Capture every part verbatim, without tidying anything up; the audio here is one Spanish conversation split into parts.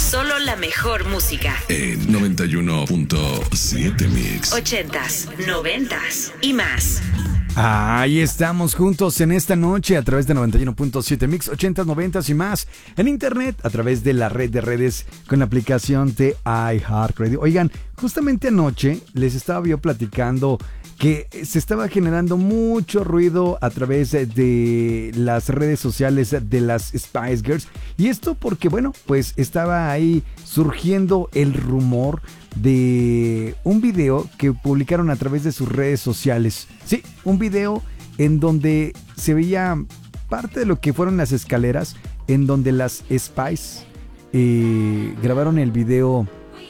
Solo la mejor música. En noventa y uno punto siete Mix. Ochentas, noventas y más. Ahí estamos juntos en esta noche a través de noventa y uno punto siete Mix, ochentas, noventas y más. En internet, a través de la red de redes con la aplicación de iHeartRadio. Oigan, justamente anoche les estaba yo platicando que se estaba generando mucho ruido a través de las redes sociales de las Spice Girls. Y esto porque, bueno, pues estaba ahí surgiendo el rumor de un video que publicaron a través de sus redes sociales. Sí, un video en donde se veía parte de lo que fueron las escaleras, en donde las Spice eh, grabaron el video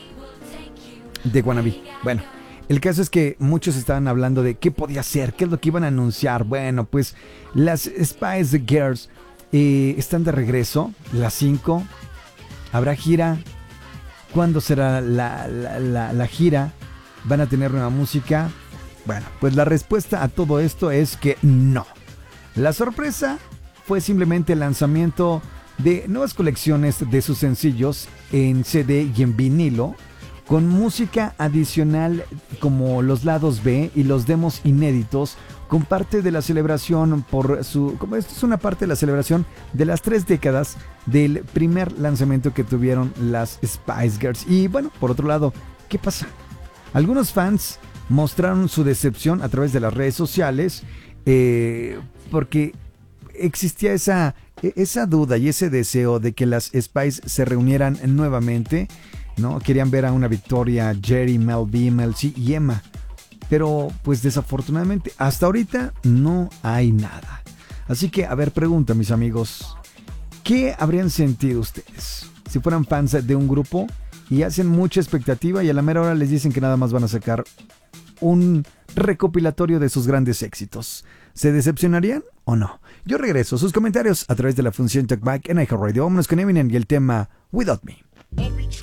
de Wannabe. Bueno, el caso es que muchos estaban hablando de qué podía ser, qué es lo que iban a anunciar. Bueno, pues las Spice Girls eh, están de regreso, las cinco. ¿Habrá gira? ¿Cuándo será la, la, la, la gira? ¿Van a tener nueva música? Bueno, pues la respuesta a todo esto es que no. La sorpresa fue simplemente el lanzamiento de nuevas colecciones de sus sencillos en C D y en vinilo, con música adicional como los lados B y los demos inéditos, con parte de la celebración por su... Como esto es una parte de la celebración de las tres décadas del primer lanzamiento que tuvieron las Spice Girls. Y bueno, por otro lado, ¿qué pasa? Algunos fans mostraron su decepción a través de las redes sociales eh, porque existía esa, esa duda y ese deseo de que las Spice se reunieran nuevamente, ¿no? Querían ver a una Victoria, Jerry, Mel B, Mel C y Emma. Pero pues desafortunadamente hasta ahorita no hay nada. Así que, a ver, pregunta, mis amigos, ¿qué habrían sentido ustedes si fueran fans de un grupo y hacen mucha expectativa y a la mera hora les dicen que nada más van a sacar un recopilatorio de sus grandes éxitos? ¿Se decepcionarían o no? Yo regreso sus comentarios a través de la función Talkback en iHeartRadio. Vámonos con Eminem y el tema Without Me.